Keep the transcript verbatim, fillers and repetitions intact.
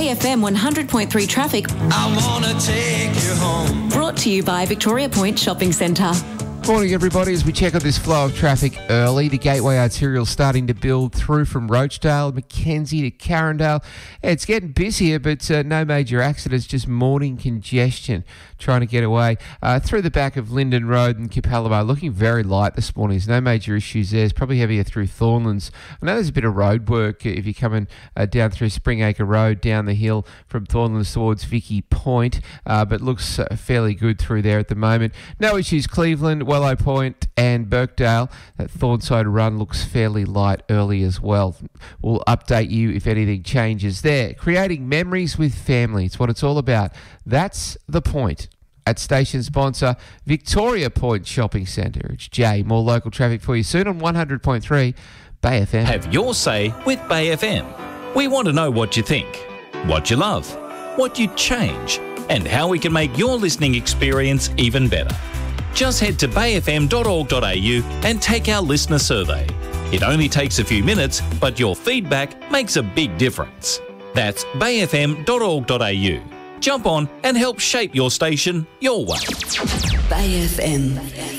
Bay F M one hundred point three traffic. I wanna take you home. Brought to you by Victoria Point Shopping Centre. Morning, everybody. As we check on this flow of traffic early, the Gateway Arterial starting to build through from Roachdale, Mackenzie to Carindale. It's getting busier, but uh, no major accidents, just morning congestion trying to get away. Uh, through the back of Linden Road and Capalaba, looking very light this morning. There's no major issues there. It's probably heavier through Thornlands. I know there's a bit of road work if you're coming uh, down through Springacre Road, down the hill from Thornlands towards Vicky Point, uh, but looks uh, fairly good through there at the moment. No issues, Cleveland, Wellow Point and Birkdale. That Thornside run looks fairly light early as well. We'll update you if anything changes there. Creating memories with family. It's what it's all about. That's the point. At station sponsor, Victoria Point Shopping Centre. It's Jay. More local traffic for you soon on one hundred point three Bay F M. Have your say with Bay F M. We want to know what you think, what you love, what you'd change, and how we can make your listening experience even better. Just head to bay f m dot org dot a u and take our listener survey. It only takes a few minutes, but your feedback makes a big difference. That's bay f m dot org dot a u. Jump on and help shape your station your way. Bay F M.